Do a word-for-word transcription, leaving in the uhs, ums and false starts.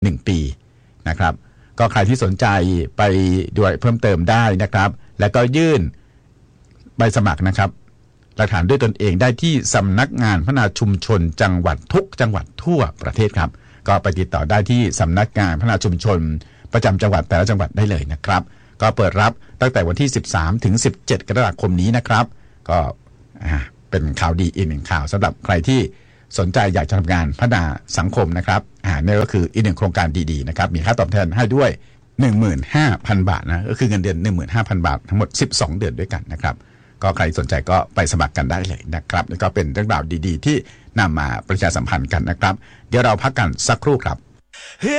หนึ่งปีนะครับก็ใครที่สนใจไปดูเพิ่มเติมได้นะครับแล้วก็ยื่นใบสมัครนะครับหลักฐานด้วยตนเองได้ที่สำนักงานพัฒนาชุมชนจังหวัดทุกจังหวัดทั่วประเทศครับก็ไปติดต่อได้ที่สำนักงานพัฒนาชุมชนประจำจังหวัดแต่ละจังหวัดได้เลยนะครับก็เปิดรับตั้งแต่วันที่สิบสามถึงสิบเจ็ดกรกฎาคมนี้นะครับก็เป็นข่าวดีอีกหนึ่งข่าวสำหรับใครที่สนใจอยากจะทำงานพัฒนาสังคมนะครับอ่านี่ก็คืออีกหนึ่งโครงการดีๆนะครับมีค่าตอบแทนให้ด้วย หนึ่งหมื่นห้าพัน บาทนะก็คือเงินเดือน หนึ่งหมื่นห้าพัน บาททั้งหมดสิบสองเดือนด้วยกันนะครับก็ใครสนใจก็ไปสมัครกันได้เลยนะครับแล้วก็เป็นเรื่องราวดีๆที่นำมาประชาสัมพันธ์กันนะครับเดี๋ยวเราพักกันสักครู่ครับ